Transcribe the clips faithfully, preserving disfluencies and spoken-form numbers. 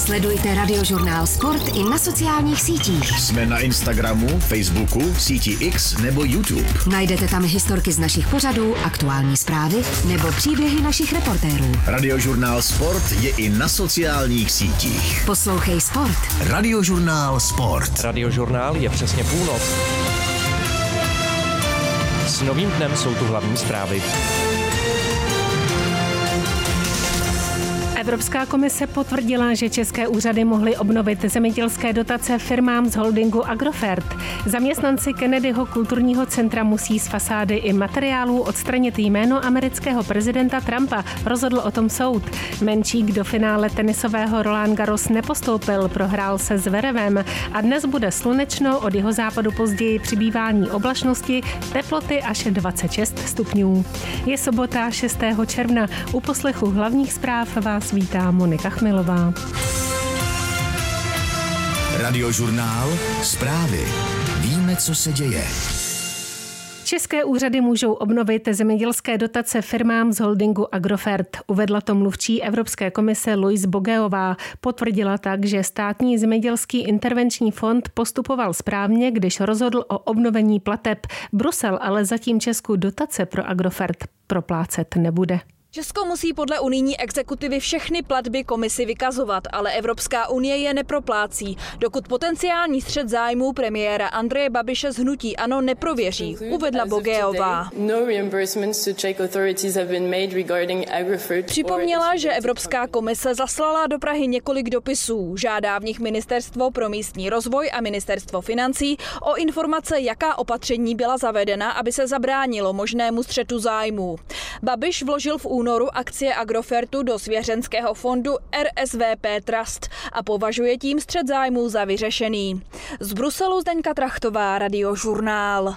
Sledujte Radiožurnál Sport i na sociálních sítích. Jsme na Instagramu, Facebooku, síti X nebo YouTube. Najdete tam historky z našich pořadů, aktuální zprávy nebo příběhy našich reportérů. Radiožurnál Sport je i na sociálních sítích. Poslouchej Sport. Radiožurnál Sport. Radiožurnál je přesně půlnoc. S novým dnem jsou tu hlavní zprávy. Evropská komise potvrdila, že české úřady mohly obnovit zemědělské dotace firmám z holdingu Agrofert. Zaměstnanci Kennedyho kulturního centra musí z fasády i materiálů odstranit jméno amerického prezidenta Trumpa, rozhodl o tom soud. Menčík do finále tenisového Roland Garros nepostoupil, prohrál se s Zverevem a dnes bude slunečno, od jihozápadu později přibývání oblačnosti, teploty až dvacet šest stupňů. Je sobota šestého června. U poslechu hlavních zpráv vás vítá Monika Chmilová. Radiožurnál Zprávy. Víme, co se děje. České úřady můžou obnovit zemědělské dotace firmám z holdingu Agrofert. Uvedla to mluvčí Evropské komise Louise Bogeová. Potvrdila tak, že státní zemědělský intervenční fond postupoval správně, když rozhodl o obnovení plateb. Brusel ale zatím Česku dotace pro Agrofert proplácet nebude. Česko musí podle unijní exekutivy všechny platby komisi vykazovat, ale Evropská unie je neproplácí, dokud potenciální střet zájmů premiéra Andreje Babiše z hnutí ANO neprověří, uvedla Bogeová. Připomněla, že Evropská komise zaslala do Prahy několik dopisů. Žádá v nich Ministerstvo pro místní rozvoj a Ministerstvo financí o informace, jaká opatření byla zavedena, aby se zabránilo možnému střetu zájmů. Babiš vložil v únoru akcie Agrofertu do svěřenského fondu R S V P Trust a považuje tím střet zájmů za vyřešený. Z Bruselu Zdeňka Trachtová, Radiožurnál.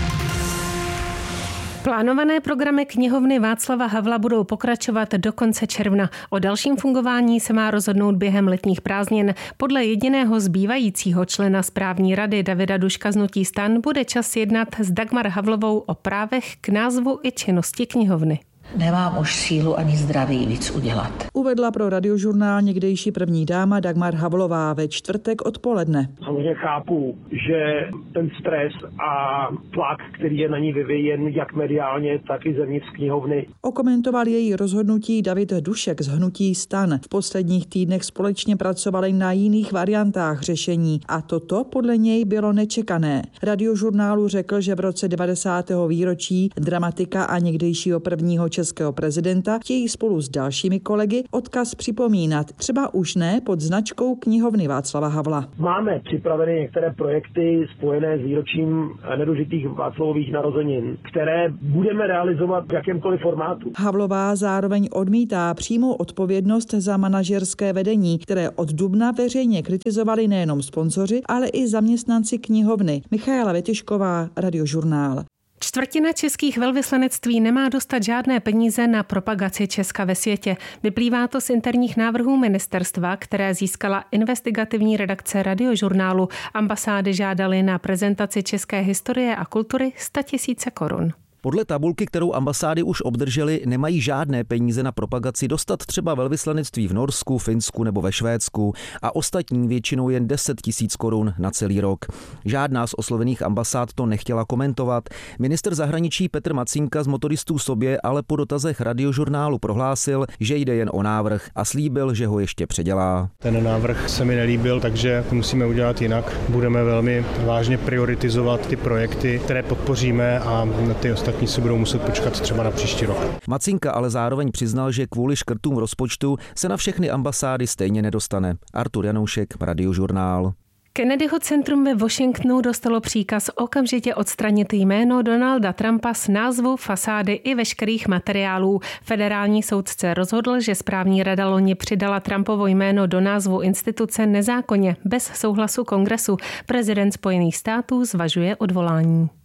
Plánované programy knihovny Václava Havla budou pokračovat do konce června. O dalším fungování se má rozhodnout během letních prázdnin. Podle jediného zbývajícího člena správní rady Davida Duška z hnutí STAN bude čas jednat s Dagmar Havlovou o právech k názvu i činnosti knihovny. Nemám už sílu ani zdraví víc udělat. Uvedla pro Radiožurnál někdejší první dáma Dagmar Havlová ve čtvrtek odpoledne. Samozřejmě chápu, že ten stres a tlak, který je na ní vyvíjen jak mediálně, tak i zevnitř knihovny. Okomentoval její rozhodnutí David Dušek z hnutí STAN. V posledních týdnech společně pracovali na jiných variantách řešení a toto podle něj bylo nečekané. Radiožurnálu řekl, že v roce devadesátého výročí dramatika a někdejšího prvního českého prezidenta chtějí spolu s dalšími kolegy odkaz připomínat, třeba už ne pod značkou knihovny Václava Havla. Máme připraveny některé projekty spojené s výročím nedožitých Václavových narozenin, které budeme realizovat v jakémkoliv formátu. Havlová zároveň odmítá přímou odpovědnost za manažerské vedení, které od dubna veřejně kritizovali nejenom sponzoři, ale i zaměstnanci knihovny. Michaela Vetyšková, Radiožurnál. Čtvrtina českých velvyslanectví nemá dostat žádné peníze na propagaci Česka ve světě. Vyplývá to z interních návrhů ministerstva, které získala investigativní redakce Radiožurnálu. Ambasády žádaly na prezentaci české historie a kultury sto tisíc korun. Podle tabulky, kterou ambasády už obdržely, nemají žádné peníze na propagaci dostat třeba velvyslanectví v Norsku, Finsku nebo ve Švédsku a ostatní většinou jen deset tisíc korun na celý rok. Žádná z oslovených ambasád to nechtěla komentovat. Ministr zahraničí Petr Macínka z Motoristů sobě ale po dotazech Radiožurnálu prohlásil, že jde jen o návrh a slíbil, že ho ještě předělá. Ten návrh se mi nelíbil, takže musíme udělat jinak. Budeme velmi vážně prioritizovat ty projekty, které podpoříme a ty ostatní si budou muset počkat třeba na příští rok. Macínka ale zároveň přiznal, že kvůli škrtům rozpočtu se na všechny ambasády stejně nedostane. Artur Janoušek, Radiožurnál. Kennedyho centrum ve Washingtonu dostalo příkaz okamžitě odstranit jméno Donalda Trumpa z názvu, fasády i veškerých materiálů. Federální soudce rozhodl, že správní rada loni přidala Trumpovo jméno do názvu instituce nezákonně, bez souhlasu kongresu. Prezident Spojených států zvažuje odvolání.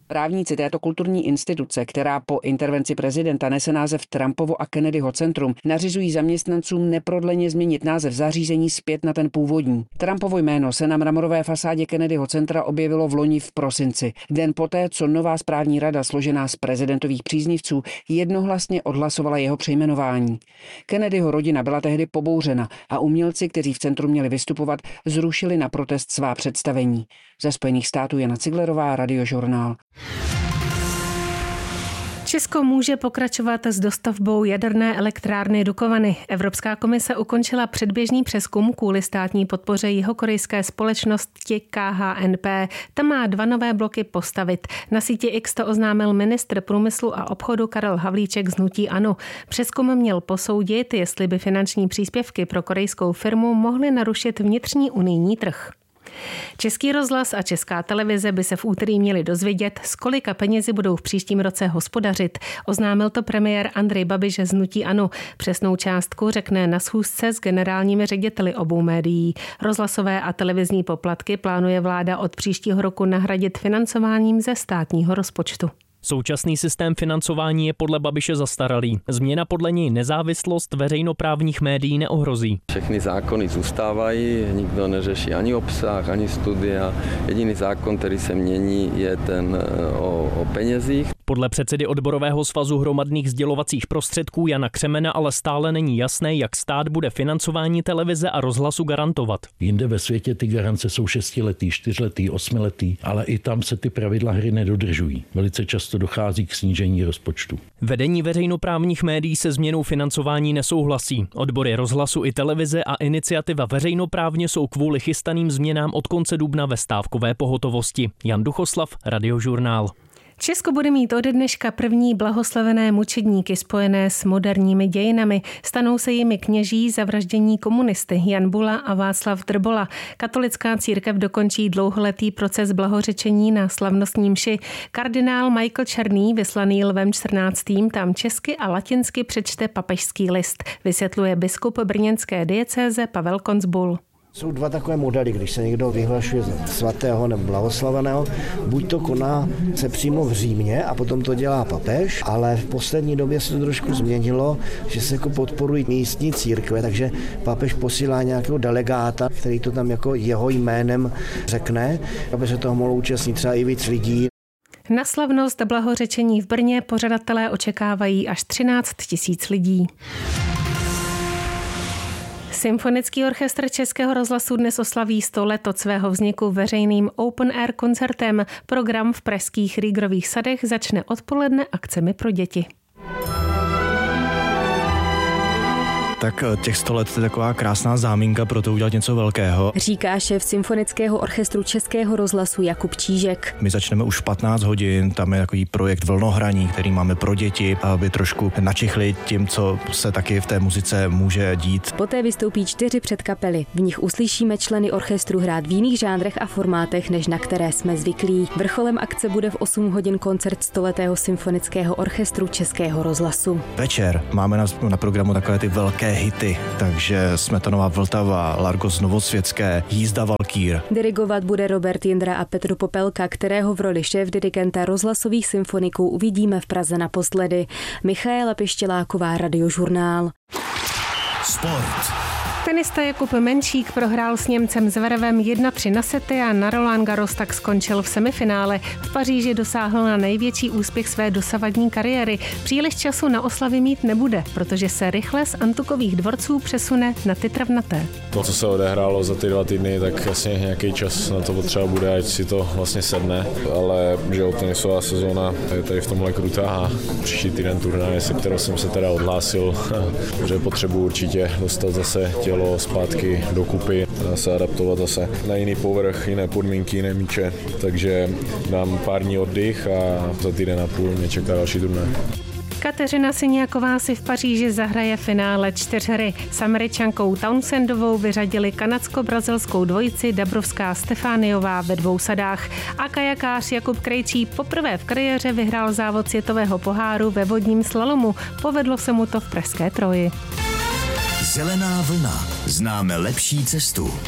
Právníci této kulturní instituce, která po intervenci prezidenta nese název Trumpovo a Kennedyho centrum, nařizují zaměstnancům neprodleně změnit název zařízení zpět na ten původní. Trumpovo jméno se na mramorové fasádě Kennedyho centra objevilo v loni v prosinci, den poté, co nová správní rada složená z prezidentových příznivců jednohlasně odhlasovala jeho přejmenování. Kennedyho rodina byla tehdy pobouřena a umělci, kteří v centru měli vystupovat, zrušili na protest svá představení. Ze Spojených států Jana Ciglerová, Radiožurnál. Česko může pokračovat s dostavbou jaderné elektrárny Dukovany. Evropská komise ukončila předběžný přezkum kvůli státní podpoře jihokorejské společnosti K H N P. Ta má dva nové bloky postavit. Na síti X to oznámil ministr průmyslu a obchodu Karel Havlíček z hnutí ANO. Přezkum měl posoudit, jestli by finanční příspěvky pro korejskou firmu mohly narušit vnitřní unijní trh. Český rozhlas a Česká televize by se v úterý měli dozvědět, s kolika penězi budou v příštím roce hospodařit. Oznámil to premiér Andrej Babiš z hnutí ANO. Přesnou částku řekne na schůzce s generálními řediteli obou médií. Rozhlasové a televizní poplatky plánuje vláda od příštího roku nahradit financováním ze státního rozpočtu. Současný systém financování je podle Babiše zastaralý. Změna podle něj nezávislost veřejnoprávních médií neohrozí. Všechny zákony zůstávají, nikdo neřeší ani obsah, ani studia. Jediný zákon, který se mění, je ten o, o penězích. Podle předsedy odborového svazu hromadných sdělovacích prostředků Jana Křemena ale stále není jasné, jak stát bude financování televize a rozhlasu garantovat. Jinde ve světě ty garance jsou šestiletý, čtyřletý, osmiletý, ale i tam se ty pravidla hry nedodržují. Velice často dochází k snížení rozpočtu. Vedení veřejnoprávních médií se změnou financování nesouhlasí. Odbory rozhlasu i televize a iniciativa veřejnoprávně jsou kvůli chystaným změnám od konce dubna ve stávkové pohotovosti. Jan Duchoslav, Radiožurnál. Česko bude mít ode dneška první blahoslavené mučedníky spojené s moderními dějinami. Stanou se jimi kněží zavraždění komunisty Jan Bula a Václav Drbola. Katolická církev dokončí dlouholetý proces blahořečení na slavnostní mši. Kardinál Michael Černý, vyslaný Lvem čtrnáctým, tam česky a latinsky přečte papežský list, vysvětluje biskup brněnské diecéze Pavel Koncbul. Jsou dva takové modely, když se někdo vyhlašuje za svatého nebo blahoslaveného, buď to koná se přímo v Římě a potom to dělá papež, ale v poslední době se to trošku změnilo, že se jako podporují místní církve, takže papež posílá nějakého delegáta, který to tam jako jeho jménem řekne, aby se toho mohlo účastnit třeba i víc lidí. Na slavnost blahořečení v Brně pořadatelé očekávají až třináct tisíc lidí. Symfonický orchestr Českého rozhlasu dnes oslaví sto let od svého vzniku veřejným open air koncertem. Program v pražských Rýgrových sadech začne odpoledne akcemi pro děti. Tak těch sto let je taková krásná záminka pro to udělat něco velkého. Říká šéf Symfonického orchestru Českého rozhlasu Jakub Čížek. My začneme už v patnáct hodin, tam je takový projekt Vlnohraní, který máme pro děti, aby trošku načichli tím, co se taky v té muzice může dít. Poté vystoupí čtyři předkapely. V nich uslyšíme členy orchestru hrát v jiných žánrech a formátech, než na které jsme zvyklí. Vrcholem akce bude v osm hodin koncert stoletého Symfonického orchestru Českého rozhlasu. Večer máme na, na programu takové ty velké hity, takže Smetanová Vltava, Largos Novosvětské, Jízda Valkýr. Dirigovat bude Robert Jindra a Petr Popelka, kterého v roli šéfdirigenta rozhlasových symfoniků uvidíme v Praze naposledy. Michaela Pištěláková, Radiožurnál. Sport. Tenista Jakub Menšík prohrál s Němcem Zverevem jedna tři na sety a na Roland Garros tak skončil v semifinále. V Paříži dosáhl na největší úspěch své dosavadní kariéry. Příliš času na oslavy mít nebude, protože se rychle z antukových dvorců přesune na ty travnaté. To, co se odehrálo za ty dva týdny, tak jasně nějaký čas na to potřeba bude, ať si to vlastně sedne, ale že tenisová sezóna je tady v tomhle krutá a příští týden turnaj, se kterou jsem se teda odhlásil, že potřebuji určitě dostat zase tělo zpátky dokupy, se adaptovat zase na jiný povrch, jiné podmínky, jiné míče, takže dám pár dní oddych a za týden a půl mě čeká další turnaj. Kateřina Syniaková si v Paříži zahraje finále čtyřhry. S Američankou Townsendovou vyřadili kanadsko-brazilskou dvojici Dabrovská Stefániová ve dvou sadách. A kajakář Jakub Krejčí poprvé v kariéře vyhrál závod světového poháru ve vodním slalomu. Povedlo se mu to v pražské Troji. Zelená vlna. Známe lepší cestu.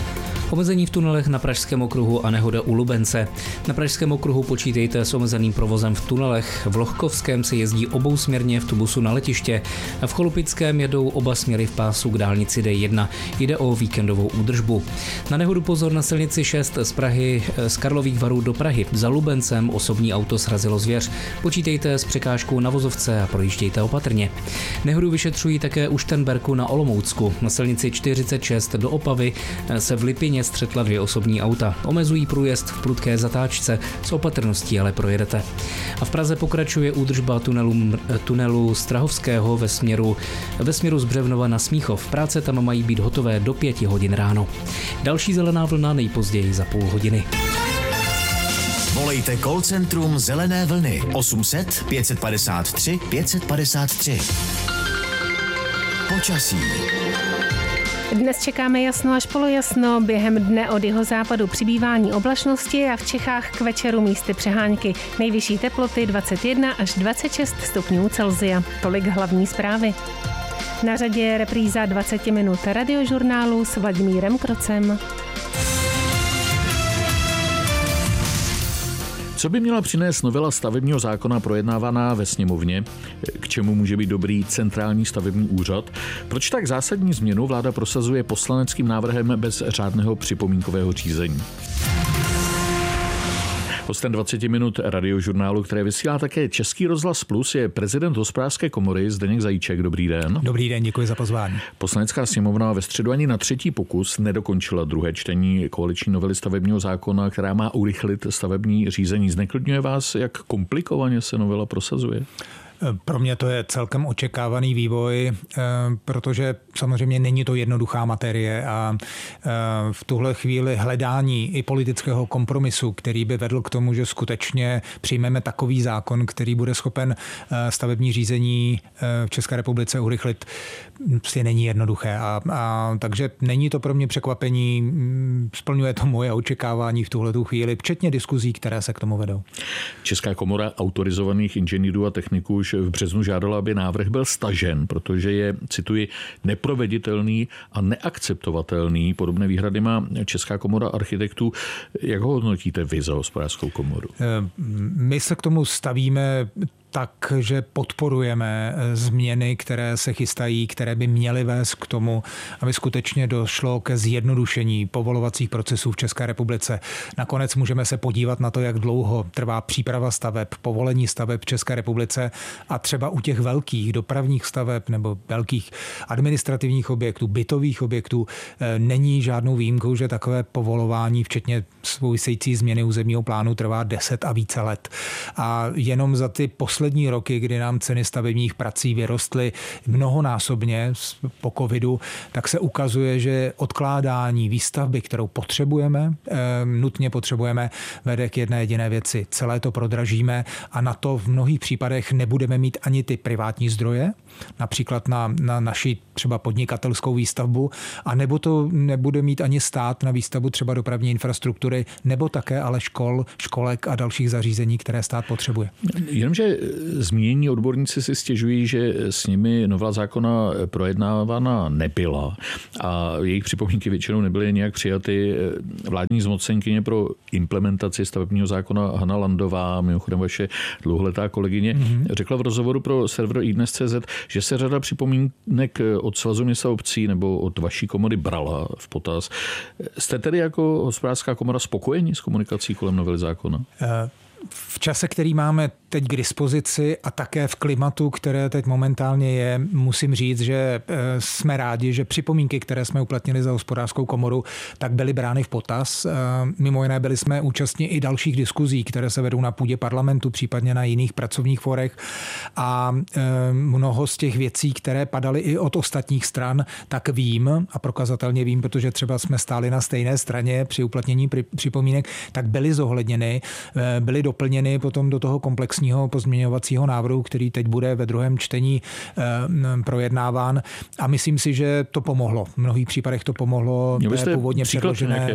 Omezení v tunelech na Pražském okruhu a nehoda u Lubence. Na Pražském okruhu počítejte s omezeným provozem v tunelech. V Lohkovském se jezdí obousměrně v tubusu na letiště. V Cholupickém jedou oba směry v pásu k dálnici D jedna. Jde o víkendovou údržbu. Na nehodu pozor na silnici šest z Prahy z Karlových Varů do Prahy. Za Lubencem osobní auto srazilo zvěř. Počítejte s překážkou na vozovce a projíždějte opatrně. Nehodu vyšetřují také u Šternberku na Olomoucku. Na silnici čtyřicet šest do Opavy se v Lipině střetla dvě osobní auta. Omezují průjezd v prudké zatáčce, s opatrností ale projedete. A v Praze pokračuje údržba tunelu, tunelu Strahovského ve směru, ve směru z Břevnova na Smíchov. Práce tam mají být hotové do pěti hodin ráno. Další zelená vlna nejpozději za půl hodiny. Volejte call centrum Zelené vlny osm set pět padesát tři pět padesát tři. Počasí. Dnes čekáme jasno až polojasno, během dne od jihozápadu přibývání oblačnosti a v Čechách k večeru místy přehánky. Nejvyšší teploty dvacet jedna až dvacet šest stupňů Celsia. Tolik hlavní zprávy. Na řadě je repríza dvacet minut radiožurnálu s Vladimírem Krocem. Co by měla přinést novela stavebního zákona projednávaná ve sněmovně? K čemu může být dobrý centrální stavební úřad? Proč tak zásadní změnu vláda prosazuje poslaneckým návrhem bez řádného připomínkového řízení? Hostem dvacet minut radiožurnálu, které vysílá také Český rozhlas Plus, je prezident Hospodářské komory Zdeněk Zajíček. Dobrý den. Dobrý den, děkuji za pozvání. Poslanecká sněmovna ve středu ani na třetí pokus nedokončila druhé čtení koaliční novely stavebního zákona, která má urychlit stavební řízení. Zneklidňuje vás, jak komplikovaně se novela prosazuje? Pro mě to je celkem očekávaný vývoj, protože samozřejmě není to jednoduchá materie a v tuhle chvíli hledání i politického kompromisu, který by vedl k tomu, že skutečně přijmeme takový zákon, který bude schopen stavební řízení v České republice urychlit, prostě není jednoduché. A, a takže není to pro mě překvapení, splňuje to moje očekávání v tuhletu chvíli, včetně diskuzí, které se k tomu vedou. Česká komora autorizovaných inženýrů a techniků už v březnu žádala, aby návrh byl stažen, protože je, cituji, neproveditelný a neakceptovatelný. Podobné výhrady má Česká komora architektů. Jak ho hodnotíte vy za Hospodářskou komoru? My se k tomu stavíme tak, že podporujeme změny, které se chystají, které by měly vést k tomu, aby skutečně došlo ke zjednodušení povolovacích procesů v České republice. Nakonec můžeme se podívat na to, jak dlouho trvá příprava staveb, povolení staveb v České republice a třeba u těch velkých dopravních staveb nebo velkých administrativních objektů, bytových objektů není žádnou výjimkou, že takové povolování, včetně související změny územního plánu, trvá deset a více let. A jenom za ty poslední poslední roky, kdy nám ceny stavebních prací vyrostly mnohonásobně po covidu, tak se ukazuje, že odkládání výstavby, kterou potřebujeme, nutně potřebujeme, vede k jedné jediné věci. Celé to prodražíme a na to v mnohých případech nebudeme mít ani ty privátní zdroje, například na, na naši třeba podnikatelskou výstavbu, a nebo to nebude mít ani stát na výstavbu třeba dopravní infrastruktury, nebo také ale škol, školek a dalších zařízení, které stát potřebuje. Jenomže zmínění odborníci si stěžují, že s nimi novela zákona projednávána nebyla a jejich připomínky většinou nebyly nějak přijaty. Vládní zmocněnkyně pro implementaci stavebního zákona Hana Landová, mimochodem vaše dlouholetá kolegyně, mm-hmm. řekla v rozhovoru pro server iDnes tečka cé zet, že se řada připomínek od Svazu měst a obcí nebo od vaší komory brala v potaz. Jste tedy jako Hospodářská komora spokojeni s komunikací kolem novely zákona? Uh. V čase, který máme teď k dispozici a také v klimatu, které teď momentálně je, musím říct, že jsme rádi, že připomínky, které jsme uplatnili za Hospodářskou komoru, tak byly brány v potaz. Mimo jiné byli jsme účastní i dalších diskuzí, které se vedou na půdě parlamentu, případně na jiných pracovních forech, a mnoho z těch věcí, které padaly i od ostatních stran, tak vím a prokazatelně vím, protože třeba jsme stáli na stejné straně při uplatnění připomínek, tak byly zohledněny, byly doplněny potom do toho komplexního pozměňovacího návrhu, který teď bude ve druhém čtení projednáván. A myslím si, že to pomohlo. V mnohých případech to pomohlo té původně předložené.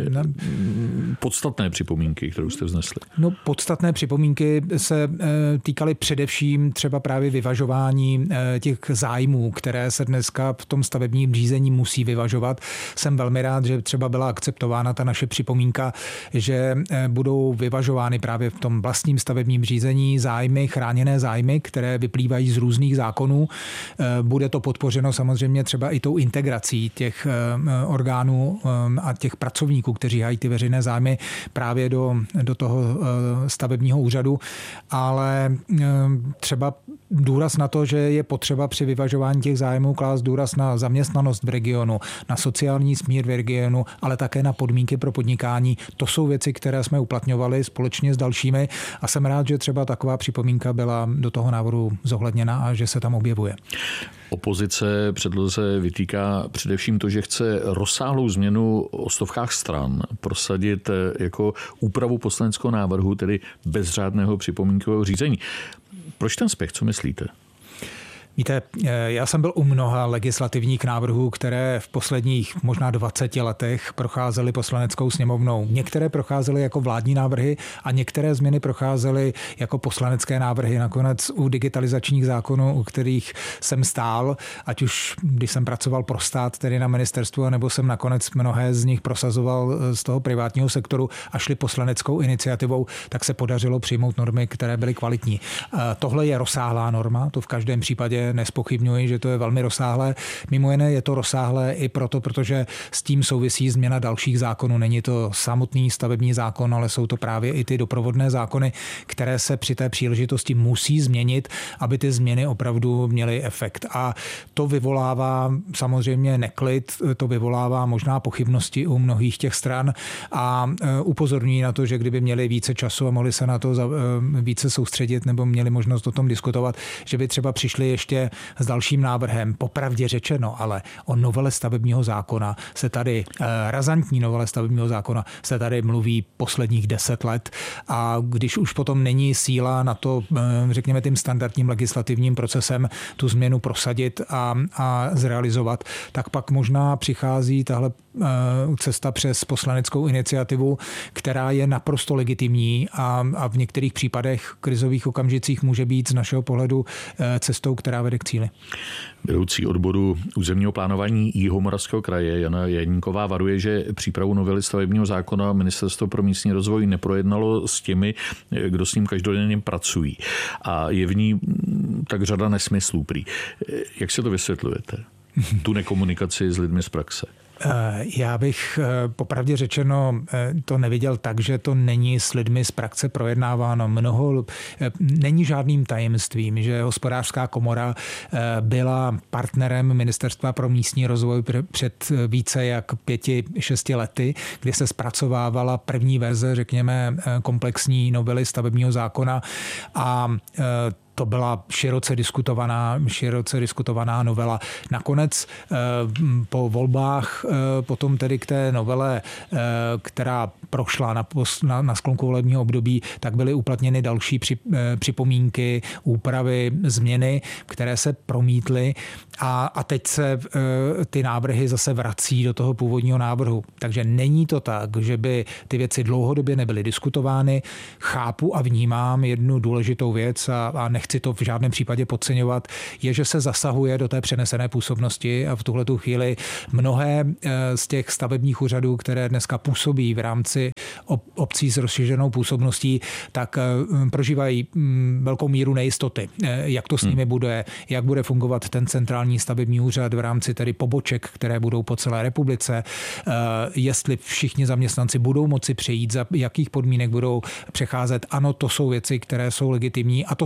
Podstatné připomínky, které jste vznesli. No, podstatné připomínky se týkaly především třeba právě vyvažování těch zájmů, které se dneska v tom stavebním řízení musí vyvažovat. Jsem velmi rád, že třeba byla akceptována ta naše připomínka, že budou vyvažovány právě v tom vlastním stavebním řízení zájmy, chráněné zájmy, které vyplývají z různých zákonů. Bude to podpořeno samozřejmě třeba i tou integrací těch orgánů a těch pracovníků, kteří hají ty veřejné zájmy právě do, do toho stavebního úřadu, ale třeba důraz na to, že je potřeba při vyvažování těch zájmů klást důraz na zaměstnanost v regionu, na sociální smír v regionu, ale také na podmínky pro podnikání. To jsou věci, které jsme uplatňovali společně s dalšími a jsem rád, že třeba taková připomínka byla do toho návrhu zohledněna a že se tam objevuje. Opozice předloze vytýká především to, že chce rozsáhlou změnu o stovkách stran prosadit jako úpravu poslaneckého návrhu, tedy bez řádného připomínkového řízení. Proč ten spěch, co myslíte? Víte, já jsem byl u mnoha legislativních návrhů, které v posledních možná dvaceti letech procházely poslaneckou sněmovnou. Některé procházely jako vládní návrhy a některé změny procházely jako poslanecké návrhy. Nakonec u digitalizačních zákonů, u kterých jsem stál, ať už když jsem pracoval pro stát, tedy na ministerstvu, nebo jsem nakonec mnohé z nich prosazoval z toho privátního sektoru a šli poslaneckou iniciativou, tak se podařilo přijmout normy, které byly kvalitní. Tohle je rozsáhlá norma, to v každém případě nespochybňuji, že to je velmi rozsáhlé. Mimo jiné je to rozsáhlé i proto, protože s tím souvisí změna dalších zákonů. Není to samotný stavební zákon, ale jsou to právě i ty doprovodné zákony, které se při té příležitosti musí změnit, aby ty změny opravdu měly efekt. A to vyvolává samozřejmě neklid, to vyvolává možná pochybnosti u mnohých těch stran a upozorňují na to, že kdyby měli více času a mohli se na to více soustředit nebo měli možnost o tom diskutovat, že by třeba přišli ještě s dalším návrhem. Popravdě řečeno, ale o novele stavebního zákona se tady, razantní novele stavebního zákona se tady mluví posledních deset let a když už potom není síla na to, řekněme tím standardním legislativním procesem tu změnu prosadit a, a zrealizovat, tak pak možná přichází tahle cesta přes poslaneckou iniciativu, která je naprosto legitimní a, a v některých případech krizových okamžicích může být z našeho pohledu cestou, která vede k cíli. Vedoucí odboru územního plánování Jihomoravského kraje Jana Janíková varuje, že přípravu novely stavebního zákona Ministerstvo pro místní rozvoj neprojednalo s těmi, kdo s ním každodenně pracují. A je v ní tak řada nesmyslů prý. Jak se to vysvětlujete? Tu nekomunikaci s lidmi z praxe. Já bych popravdě řečeno to neviděl tak, že to není s lidmi z praxe projednáváno. Mnoho, není žádným tajemstvím, že Hospodářská komora byla partnerem Ministerstva pro místní rozvoj před více jak pěti, šesti lety, kdy se zpracovávala první verze, řekněme, komplexní novely stavebního zákona a to byla široce diskutovaná, široce diskutovaná novela. Nakonec po volbách, potom tedy k té novele, která prošla na, na, na sklonku volebního období, tak byly uplatněny další připomínky, úpravy, změny, které se promítly a, a teď se ty návrhy zase vrací do toho původního návrhu. Takže není to tak, že by ty věci dlouhodobě nebyly diskutovány. Chápu a vnímám jednu důležitou věc a, a nechci to v žádném případě podceňovat, je, že se zasahuje do té přenesené působnosti a v tuhletu chvíli mnohé z těch stavebních úřadů, které dneska působí v rámci obcí s rozšířenou působností, tak prožívají velkou míru nejistoty. Jak to s nimi bude, jak bude fungovat ten centrální stavební úřad v rámci tedy poboček, které budou po celé republice, jestli všichni zaměstnanci budou moci přejít, za jakých podmínek budou přecházet. Ano, to jsou věci, které jsou legitimní a to jsou mimo jiné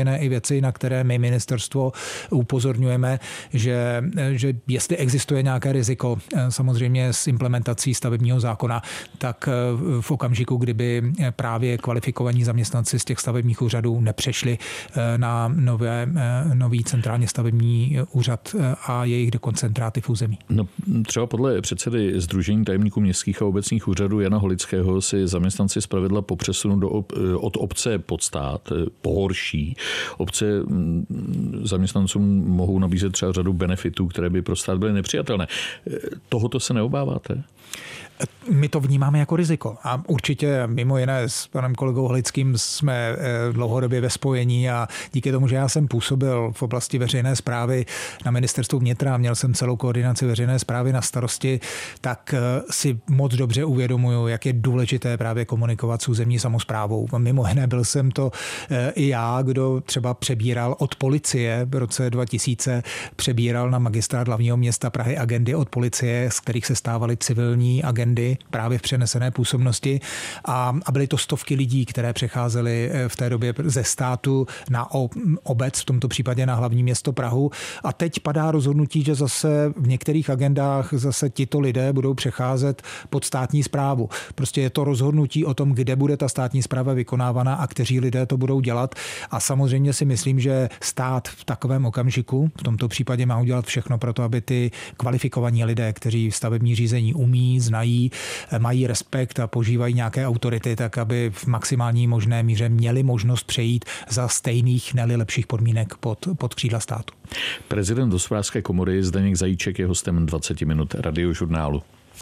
jiné i věci, na které my ministerstvo upozorňujeme, že, že jestli existuje nějaké riziko samozřejmě s implementací stavebního zákona, tak v okamžiku, kdyby právě kvalifikovaní zaměstnanci z těch stavebních úřadů nepřešli na nové, nový centrálně stavební úřad a jejich dekoncentráty v území. No, třeba podle předsedy Sdružení tajemníků městských a obecních úřadů Jana Holického si zaměstnanci zpravidla po přesunu do, od obce pod stát pohorší. Obce zaměstnancům mohou nabízet třeba řadu benefitů, které by pro stát byly nepřijatelné. Tohoto se neobáváte? My to vnímáme jako riziko a určitě mimo jiné s panem kolegou Holickým jsme dlouhodobě ve spojení a díky tomu, že já jsem působil v oblasti veřejné správy na ministerstvu vnitra, měl jsem celou koordinaci veřejné správy na starosti, tak si moc dobře uvědomuju, jak je důležité právě komunikovat s územní samosprávou. Mimo jiné byl jsem to i já, kdo třeba přebíral od policie v roce dva tisíce, přebíral na magistrát hlavního města Prahy agendy od policie, z kterých se stávaly civilní agendy právě v přenesené působnosti a, a byly to stovky lidí, které přecházely v té době ze státu na obec, v tomto případě na hlavní město Prahu a teď padá rozhodnutí, že zase v některých agendách zase tito lidé budou přecházet pod státní správu. Prostě je to rozhodnutí o tom, kde bude ta státní správa vykonávána a kteří lidé to budou dělat a samozřejmě si myslím, že stát v takovém okamžiku, v tomto případě má udělat všechno pro to, aby ty kvalifikovaní lidé, kteří stavební řízení umí, znají, mají respekt a požívají nějaké autority, tak aby v maximální možné míře měli možnost přejít za stejných, ne-li lepších podmínek pod, pod křídla státu. Prezident Hospodářské komory Zdeněk Zajíček je hostem dvacet minut Radiožurnálu.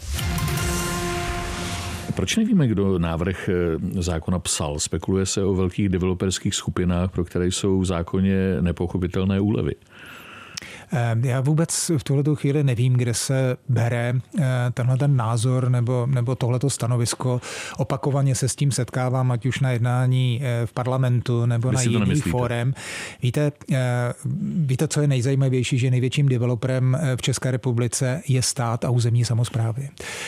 Proč nevíme, kdo návrh zákona psal? Spekuluje se o velkých developerských skupinách, pro které jsou v zákoně nepochopitelné úlevy. Já vůbec v tuhletu chvíli nevím, kde se bere tenhle ten názor nebo, nebo tohleto stanovisko. Opakovaně se s tím setkávám, ať už na jednání v parlamentu nebo Vy na jiných fórem. Víte, víte, co je nejzajímavější, že největším developerem v České republice je stát a územní samosprávy.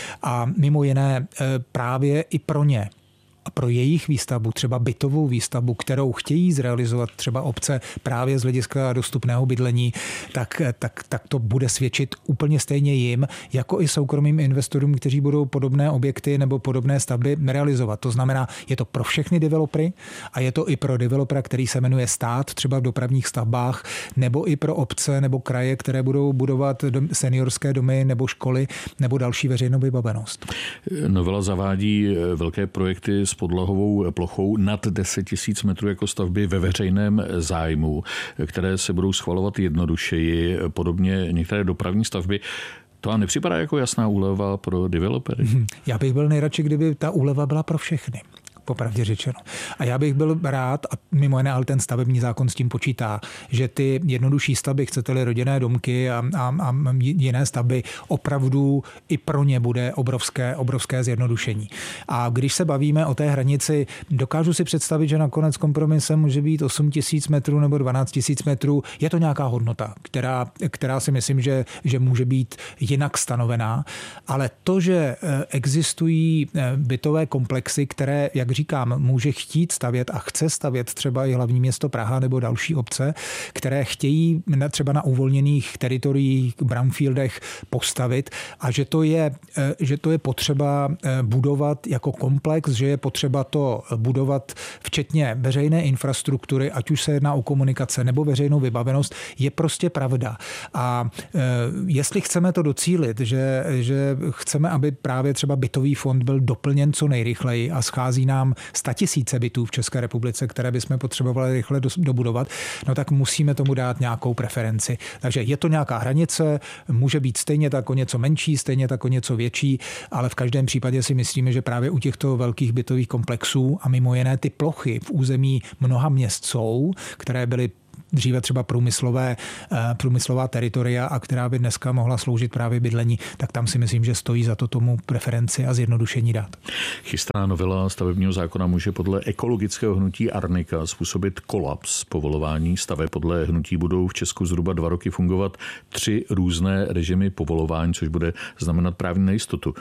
A mimo jiné právě i pro ně a pro jejich výstavbu, třeba bytovou výstavbu, kterou chtějí zrealizovat třeba obce právě z hlediska dostupného bydlení, tak, tak, tak to bude svědčit úplně stejně jim, jako i soukromým investorům, kteří budou podobné objekty nebo podobné stavby realizovat. To znamená, je to pro všechny developery a je to i pro developera, který se jmenuje stát, třeba v dopravních stavbách, nebo i pro obce nebo kraje, které budou budovat seniorské domy nebo školy nebo další veřejnou vybavenost. Novela zavádí velké projekty s podlahovou plochou nad deset tisíc metrů jako stavby ve veřejném zájmu, které se budou schvalovat jednodušeji, podobně některé dopravní stavby. To vám nepřipadá jako jasná úleva pro developery? Já bych byl nejradši, kdyby ta úleva byla pro všechny. Popravdě řečeno. A já bych byl rád, a mimo jiné, ale ten stavební zákon s tím počítá, že ty jednodušší stavby, chcete-li rodinné domky a, a, a jiné stavby, opravdu i pro ně bude obrovské, obrovské zjednodušení. A když se bavíme o té hranici, dokážu si představit, že nakonec kompromisem může být osm tisíc metrů nebo dvanáct tisíc metrů. Je to nějaká hodnota, která, která si myslím, že, že může být jinak stanovená. Ale to, že existují bytové komplexy, které, jak říkám, může chtít stavět a chce stavět třeba i hlavní město Praha nebo další obce, které chtějí třeba na uvolněných teritoriích, brownfieldech postavit a že to je, že to je potřeba budovat jako komplex, že je potřeba to budovat včetně veřejné infrastruktury, ať už se jedná o komunikace nebo veřejnou vybavenost, je prostě pravda. A jestli chceme to docílit, že, že chceme, aby právě třeba bytový fond byl doplněn co nejrychleji a schází nám statisíce bytů v České republice, které bychom potřebovali rychle dobudovat, no tak musíme tomu dát nějakou preferenci. Takže je to nějaká hranice, může být stejně tak o něco menší, stejně tak o něco větší, ale v každém případě si myslíme, že právě u těchto velkých bytových komplexů a mimo jiné ty plochy v území mnoha měst jsou, které byly dříve třeba průmyslové, průmyslová teritoria a která by dneska mohla sloužit právě bydlení, tak tam si myslím, že stojí za to tomu preferenci a zjednodušení dát. Chystaná novela stavebního zákona může podle ekologického hnutí Arnika způsobit kolaps povolování staveb. Podle hnutí budou v Česku zhruba dva roky fungovat tři různé režimy povolování, což bude znamenat právní nejistotu.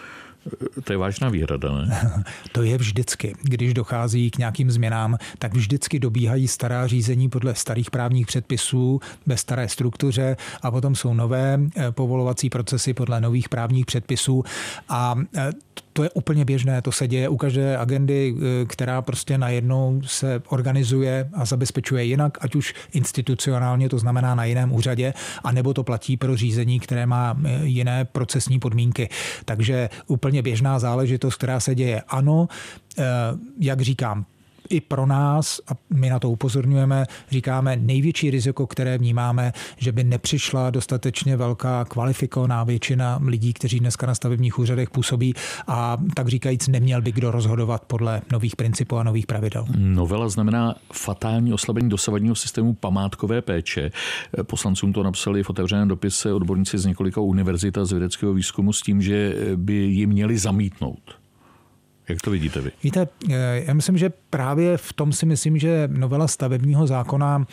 To je vážná výhrada, ne? To je vždycky. Když dochází k nějakým změnám, tak vždycky dobíhají stará řízení podle starých právních předpisů ve staré struktuře a potom jsou nové povolovací procesy podle nových právních předpisů a to je úplně běžné, to se děje u každé agendy, která prostě najednou se organizuje a zabezpečuje jinak, ať už institucionálně, to znamená na jiném úřadě, anebo to platí pro řízení, které má jiné procesní podmínky. Takže úplně běžná záležitost, která se děje. Ano, jak říkám, i pro nás, a my na to upozorňujeme, říkáme největší riziko, které vnímáme, že by nepřišla dostatečně velká kvalifikovaná většina lidí, kteří dneska na stavebních úřadech působí a tak říkajíc neměl by kdo rozhodovat podle nových principů a nových pravidel. Novela znamená fatální oslabení dosavadního systému památkové péče. Poslancům to napsali v otevřeném dopise odborníci z několika univerzit a z vědeckého výzkumu s tím, že by ji měli zamítnout. Jak to vidíte vy? Víte, já myslím, že právě v tom si myslím, že novela stavebního zákona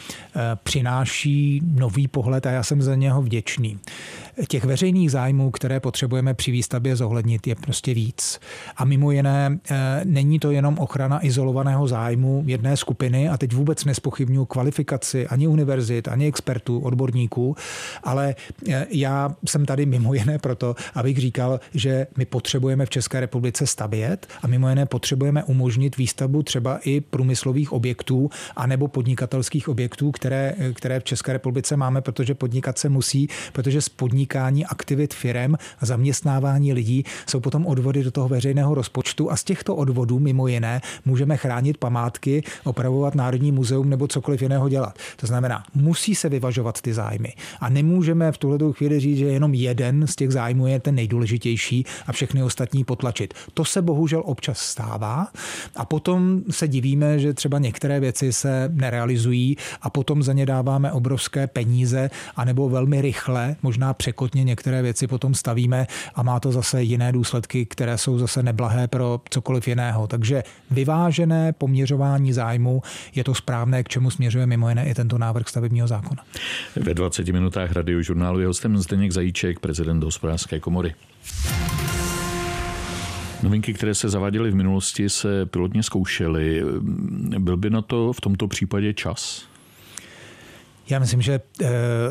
přináší nový pohled a já jsem za něho vděčný. Těch veřejných zájmů, které potřebujeme při výstavbě zohlednit, je prostě víc. A mimo jiné, není to jenom ochrana izolovaného zájmu jedné skupiny a teď vůbec nezpochybnuju kvalifikaci ani univerzit, ani expertů, odborníků, ale já jsem tady mimo jiné proto, abych říkal, že my potřebujeme v České republice stavět a mimo jiné potřebujeme umožnit výstavbu třeba i průmyslových objektů anebo podnikatelských objektů, které, které v České republice máme, protože podnikat se musí, protože z podnikání aktivit firem a zaměstnávání lidí jsou potom odvody do toho veřejného rozpočtu a z těchto odvodů mimo jiné můžeme chránit památky, opravovat Národní muzeum nebo cokoliv jiného dělat. To znamená, musí se vyvažovat ty zájmy a nemůžeme v tuhletu chvíli říct, že jenom jeden z těch zájmů je ten nejdůležitější a všechny ostatní potlačit. To se bohužel občas stává a potom se divíme, že třeba některé věci se nerealizují a potom za ně dáváme obrovské peníze anebo velmi rychle, možná překotně některé věci potom stavíme a má to zase jiné důsledky, které jsou zase neblahé pro cokoliv jiného. Takže vyvážené poměřování zájmu je to správné, k čemu směřuje mimo jiné i tento návrh stavebního zákona. Ve dvaceti minutách Radiožurnálu je hostem Zdeněk Zajíček, prezident Hospodářské komory. Novinky, které se zaváděly v minulosti, se pilotně zkoušely. Byl by na to v tomto případě čas? Já myslím, že e,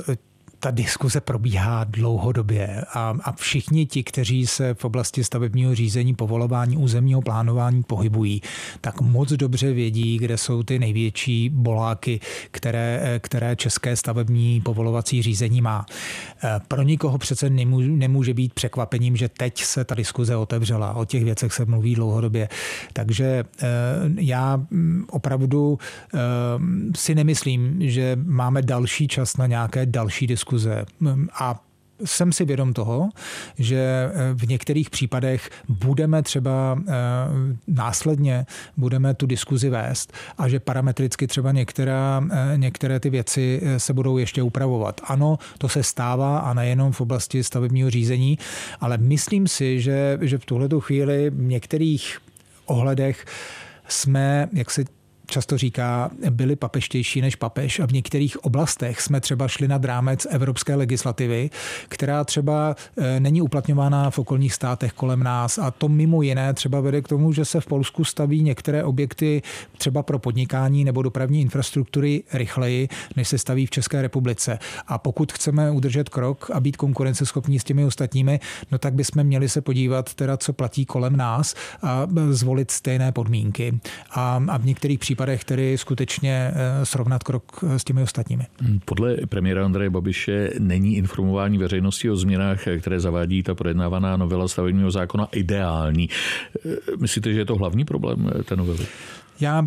ta diskuze probíhá dlouhodobě a, a všichni ti, kteří se v oblasti stavebního řízení, povolování, územního plánování pohybují, tak moc dobře vědí, kde jsou ty největší boláky, které, které české stavební povolovací řízení má. Pro nikoho přece nemůže, nemůže být překvapením, že teď se ta diskuze otevřela. O těch věcech se mluví dlouhodobě. Takže já opravdu si nemyslím, že máme další čas na nějaké další diskuze. A jsem si vědom toho, že v některých případech budeme třeba následně budeme tu diskuzi vést a že parametricky třeba některá, některé ty věci se budou ještě upravovat. Ano, to se stává a nejenom v oblasti stavebního řízení, ale myslím si, že, že v tuhletu chvíli v některých ohledech jsme, jak se často říká, byli papeštější než papež a v některých oblastech jsme třeba šli nad rámec evropské legislativy, která třeba není uplatňována v okolních státech kolem nás a to mimo jiné třeba vede k tomu, že se v Polsku staví některé objekty třeba pro podnikání nebo dopravní infrastruktury rychleji, než se staví v České republice. A pokud chceme udržet krok a být konkurenceschopní s těmi ostatními, no tak bychom měli se podívat teda, co platí kolem nás a zvolit stejné podmínky. A, a v některých případech který skutečně srovnat krok s těmi ostatními. Podle premiéra Andreje Babiše není informování veřejnosti o změnách, které zavádí ta projednávaná novela stavebního zákona, ideální. Myslíte, že je to hlavní problém té novely? Já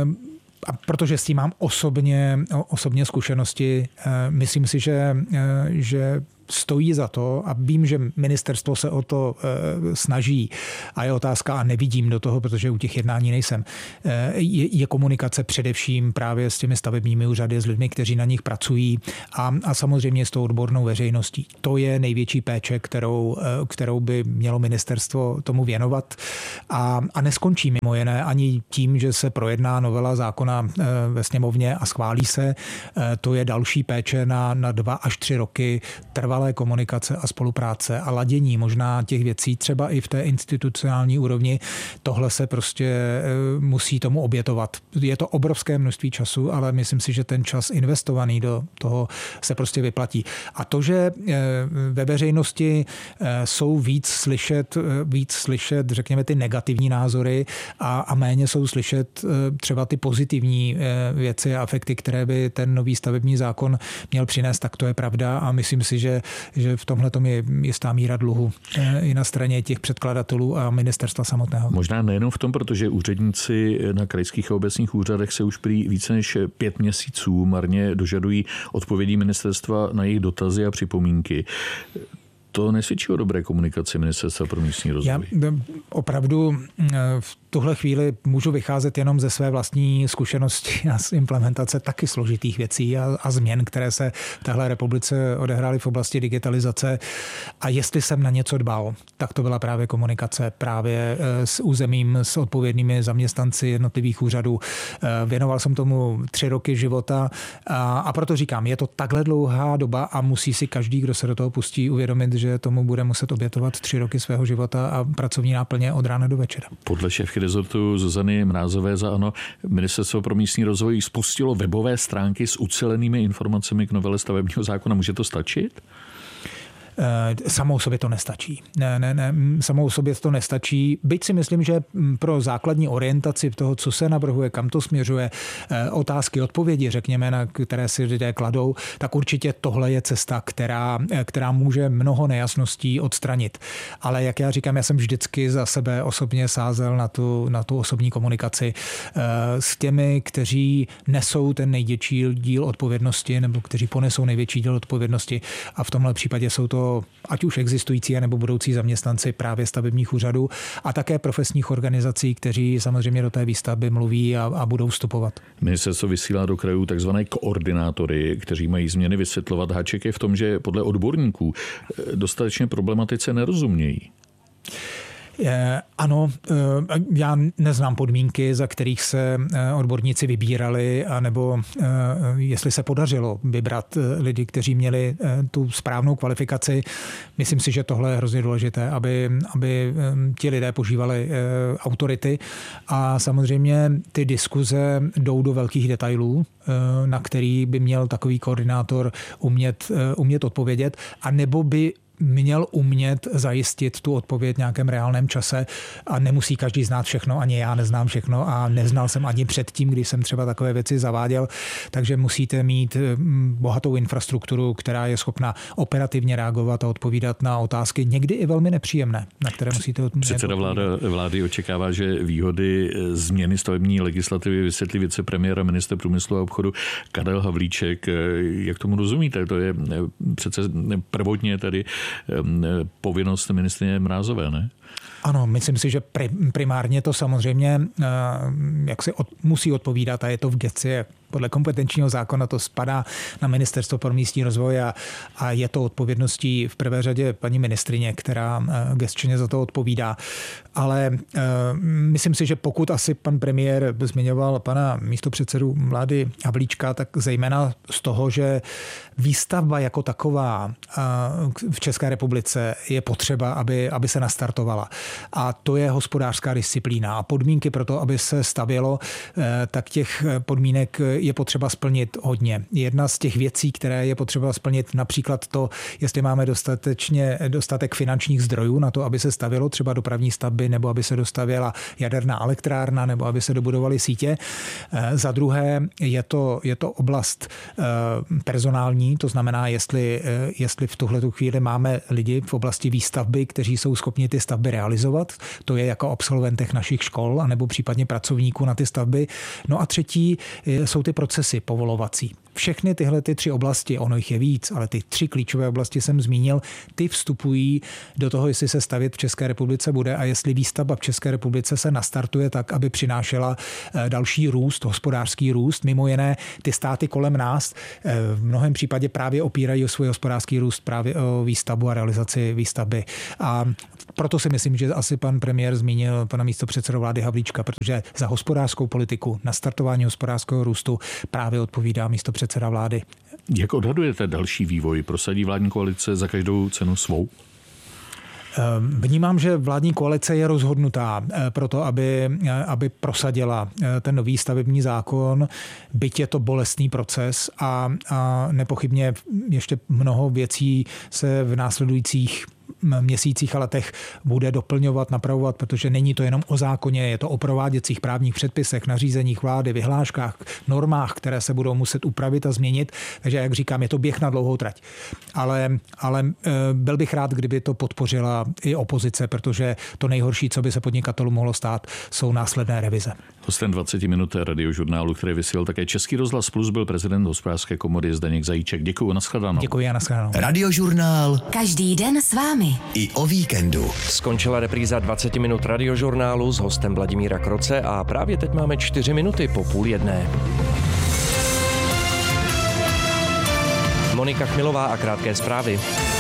a protože s tím mám osobně, osobně zkušenosti, myslím si, že, že stojí za to a vím, že ministerstvo se o to e, snaží a je otázka a nevidím do toho, protože u těch jednání nejsem. E, je, je komunikace především právě s těmi stavebními úřady, s lidmi, kteří na nich pracují a, a samozřejmě s tou odbornou veřejností. To je největší péče, kterou, e, kterou by mělo ministerstvo tomu věnovat a, a neskončí mimo jiné ani tím, že se projedná novela zákona e, ve sněmovně a schválí se. E, to je další péče na, na dva až tři roky trvá trvalé komunikace a spolupráce a ladění možná těch věcí, třeba i v té institucionální úrovni, tohle se prostě musí tomu obětovat. Je to obrovské množství času, ale myslím si, že ten čas investovaný do toho se prostě vyplatí. A to, že ve veřejnosti jsou víc slyšet, víc slyšet, řekněme, ty negativní názory a, a méně jsou slyšet třeba ty pozitivní věci a efekty, které by ten nový stavební zákon měl přinést, tak to je pravda a myslím si, že, že v tomhle tom je jistá míra dluhu i na straně těch předkladatelů a ministerstva samotného. Možná nejenom v tom, protože úředníci na krajských a obecních úřadech se už prý více než pět měsíců marně dožadují odpovědí ministerstva na jejich dotazy a připomínky. To nesvědčí o dobré komunikaci Ministerstva pro místní rozvoj. Já opravdu v tuhle chvíli můžu vycházet jenom ze své vlastní zkušenosti a z implementace taky složitých věcí a, a změn, které se v téhle republice odehrály v oblasti digitalizace. A jestli jsem na něco dbal, tak to byla právě komunikace právě s územím, s odpovědnými zaměstnanci jednotlivých úřadů. Věnoval jsem tomu tři roky života a, a proto říkám, je to takhle dlouhá doba a musí si každý, kdo se do toho pustí, uvědomit, že tomu bude muset obětovat tři roky svého života a pracovní náplně od rána do večera. Podle šéfky rezortu Zuzany Mrázové za ANO Ministerstvo pro místní rozvoj spustilo webové stránky s ucelenými informacemi k novele stavebního zákona. Může to stačit? Samou sobě to nestačí. Ne, ne, ne, samou sobě to nestačí. Byť si myslím, že pro základní orientaci toho, co se navrhuje, kam to směřuje, otázky, odpovědi, řekněme, na které si lidé kladou, tak určitě tohle je cesta, která, která může mnoho nejasností odstranit. Ale jak já říkám, já jsem vždycky za sebe osobně sázel na tu, na tu osobní komunikaci s těmi, kteří nesou ten největší díl odpovědnosti nebo kteří ponesou největší díl odpovědnosti a v tomhle případě jsou to ať už existující nebo budoucí zaměstnanci právě stavebních úřadů a také profesních organizací, kteří samozřejmě do té výstavby mluví a, a budou vstupovat. Ministerstvo vysílá do krajů takzvané koordinátory, kteří mají změny vysvětlovat. Háček je v tom, že podle odborníků dostatečně problematice nerozumějí. Ano, já neznám podmínky, za kterých se odborníci vybírali, anebo jestli se podařilo vybrat lidi, kteří měli tu správnou kvalifikaci. Myslím si, že tohle je hrozně důležité, aby, aby ti lidé požívali autority. A samozřejmě ty diskuze jdou do velkých detailů, na který by měl takový koordinátor umět, umět odpovědět, a nebo by měl umět zajistit tu odpověď v nějakém reálném čase a nemusí každý znát všechno, ani já neznám všechno a neznal jsem ani předtím, když jsem třeba takové věci zaváděl, takže musíte mít bohatou infrastrukturu, která je schopna operativně reagovat a odpovídat na otázky, někdy i velmi nepříjemné, na které musíte odpovídat. Předseda vláda, vlády očekává, že výhody změny stavební legislativy vysvětlí vicepremiér a ministr průmyslu a obchodu Karel Havlíček. Jak tomu rozumíte? To je přece prvotně tady povinnost ministryně Mrázové, ne? Ano, myslím si, že primárně to samozřejmě jak se od, musí odpovídat a je to v gesci. Podle kompetenčního zákona to spadá na Ministerstvo pro místní rozvoj a, a je to odpovědností v prvé řadě paní ministryně, která gesčně za to odpovídá. Ale uh, myslím si, že pokud asi pan premiér zmiňoval pana místopředsedu vlády Havlíčka, tak zejména z toho, že výstavba jako taková uh, v České republice je potřeba, aby, aby se nastartovala. A to je hospodářská disciplína. A podmínky pro to, aby se stavělo, uh, tak těch podmínek je potřeba splnit hodně. Jedna z těch věcí, které je potřeba splnit, například to, jestli máme dostatečně dostatek finančních zdrojů na to, aby se stavělo třeba dopravní stavby, nebo aby se dostavěla jaderná elektrárna, nebo aby se dobudovaly sítě. Za druhé je to, je to oblast personální, to znamená, jestli, jestli v tuhletu chvíli máme lidi v oblasti výstavby, kteří jsou schopni ty stavby realizovat. To je jako absolventech našich škol, anebo případně pracovníků na ty stavby. No a třetí jsou ty procesy povolovací. Všechny tyhle ty tři oblasti, ono jich je víc, ale ty tři klíčové oblasti jsem zmínil, ty vstupují do toho, jestli se stavět v České republice bude a jestli výstavba v České republice se nastartuje tak, aby přinášela další růst, hospodářský růst. Mimo jiné, ty státy kolem nás v mnohém případě právě opírají o svůj hospodářský růst právě o výstavbu a realizaci výstavby. A proto si myslím, že asi pan premiér zmínil pana místopředsedu vlády Havlíčka, protože za hospodářskou politiku, nastartování hospodářského růstu právě odpovídá místopředseda vlády Jak odhadujete další vývoj? Prosadí vládní koalice za každou cenu svou? Vnímám, že vládní koalice je rozhodnutá pro to, aby, aby prosadila ten nový stavební zákon, byť je to bolestný proces a, a nepochybně ještě mnoho věcí se v následujících měsících a letech bude doplňovat, napravovat, protože není to jenom o zákoně, je to o prováděcích právních předpisech, nařízeních vlády, vyhláškách, normách, které se budou muset upravit a změnit. Takže, jak říkám, je to běh na dlouhou trať. Ale, ale byl bych rád, kdyby to podpořila i opozice, protože to nejhorší, co by se podnikatelům mohlo stát, jsou následné revize. Hostem dvacet minut radiožurnálu, který vysílal také Český rozhlas Plus, byl prezident Hospodářské komory Zdeněk Zajíček. Děkuji, nashledanou. Děkuji a nashledanou. Radiožurnál. Každý den s vámi. I o víkendu. Skončila repríza dvacet minut radiožurnálu s hostem Vladimíra Kroce a právě teď máme čtyři minuty po půl jedné. Monika Chmilová a krátké zprávy.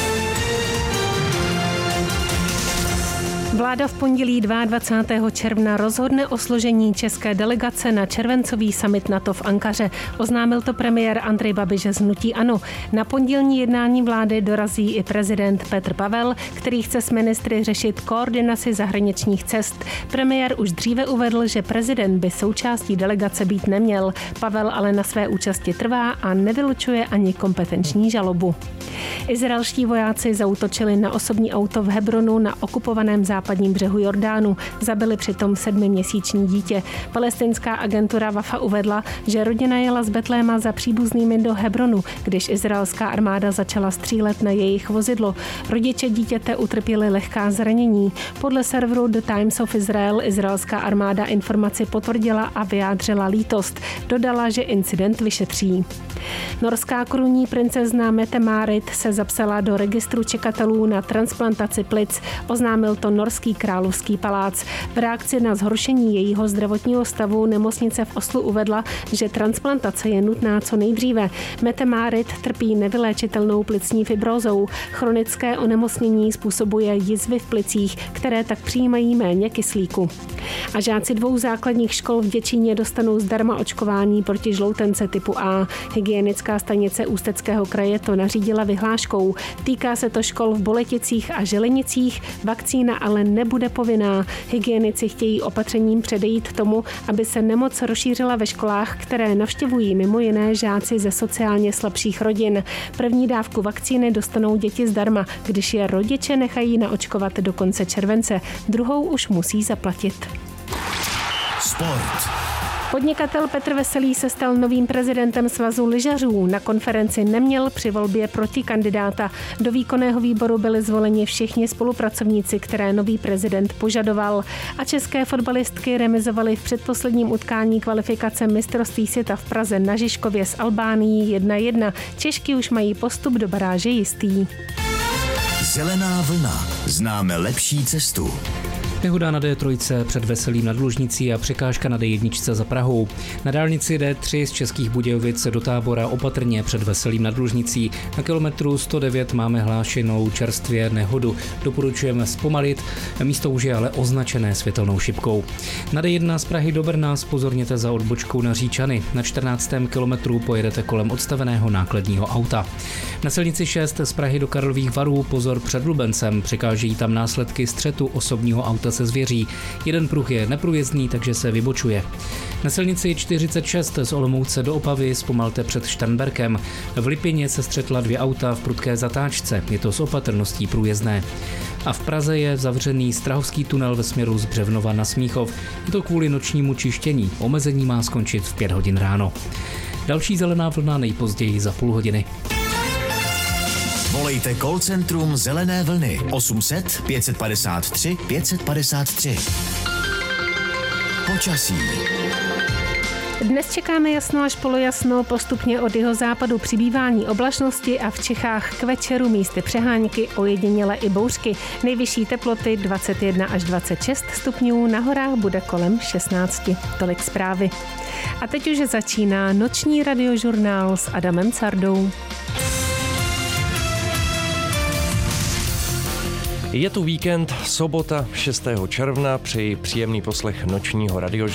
Vláda v pondělí dvacátého druhého června rozhodne o složení české delegace na červencový summit NATO v Ankaře. Oznámil to premiér Andrej Babiš z hnutí ANO. Na pondělní jednání vlády dorazí i prezident Petr Pavel, který chce s ministry řešit koordinaci zahraničních cest. Premiér už dříve uvedl, že prezident by součástí delegace být neměl. Pavel ale na své účasti trvá a nevylučuje ani kompetenční žalobu. Izraelští vojáci zaútočili na osobní auto v Hebronu na okupovaném západním břehu Jordánu. Zabili přitom sedmiměsíční dítě. Palestinská agentura Wafa uvedla, že rodina jela z Betléma za příbuznými do Hebronu, když izraelská armáda začala střílet na jejich vozidlo. Rodiče dítěte utrpěli lehká zranění. Podle serveru The Times of Israel izraelská armáda informaci potvrdila a vyjádřila lítost. Dodala, že incident vyšetří. Norská korunní princezna Mette-Marit se zapsala do registru čekatelů na transplantaci plic, oznámil to norský královský palác. V reakci na zhoršení jejího zdravotního stavu nemocnice v Oslu uvedla, že transplantace je nutná co nejdříve. Mette-Marit trpí nevyléčitelnou plicní fibrózou. Chronické onemocnění způsobuje jizvy v plicích, které tak přijímají méně kyslíku. A žáci dvou základních škol v Děčíně dostanou zdarma očkování proti žloutence typu A. Hygienická stanice Ústeckého kraje to nařídila vyhláškou. Týká se to škol v Boleticích a Želenicích, vakcína ale nebude povinná. Hygienici chtějí opatřením předejít tomu, aby se nemoc rozšířila ve školách, které navštěvují mimo jiné žáci ze sociálně slabších rodin. První dávku vakcíny dostanou děti zdarma, když je rodiče nechají naočkovat do konce července. Druhou už musí zaplatit. Sport. Podnikatel Petr Veselý se stal novým prezidentem Svazu lyžařů. Na konferenci neměl při volbě protikandidáta. Do výkonného výboru byli zvoleni všichni spolupracovníci, které nový prezident požadoval. A české fotbalistky remizovaly v předposledním utkání kvalifikace mistrovství světa v Praze na Žižkově s Albánií jedna jedna. Češky už mají postup do baráže jistý. Zelená vlna. Známe lepší cestu. Nehoda na D tři před Veselým nad Lužnicí a překážka na D jedna za Prahou. Na dálnici D tři z Českých Budějovic do Tábora opatrně před Veselým nad Lužnicí. Na kilometru sto devět máme hlášenou čerstvě nehodu. Doporučujeme zpomalit, místo už je ale označené světelnou šipkou. Na D jedna z Prahy do Brna zpozorněte za odbočkou na Říčany. Na čtrnáctém kilometru pojedete kolem odstaveného nákladního auta. Na silnici šest z Prahy do Karlových Varů pozor před Lubencem. Překážejí tam následky střetu osobního auta se zvěří. Jeden pruh je neprůjezdný, takže se vybočuje. Na silnici čtyřicet šest z Olomouce do Opavy zpomalte před Šternberkem. V Lipěně se střetla dvě auta v prudké zatáčce. Je to s opatrností průjezdné. A v Praze je zavřený Strahovský tunel ve směru z Břevnova na Smíchov. Je to kvůli nočnímu čištění. Omezení má skončit v pět hodin ráno. Další zelená vlna nejpozději za půl hodiny. Volejte call centrum Zelené vlny osm set pět padesát tři pět padesát tři. Počasí. Dnes čekáme jasno až polojasno, postupně od jeho západu přibývání oblačnosti a v Čechách k večeru místy přehánky, ojediněle i bouřky. Nejvyšší teploty dvacet jedna až dvacet šest stupňů, na horách bude kolem šestnáct. Tolik zprávy. A teď už začíná noční radiožurnál s Adamem Cardou. Je tu víkend, sobota šestého června, přeji příjemný poslech nočního radiožurnálu.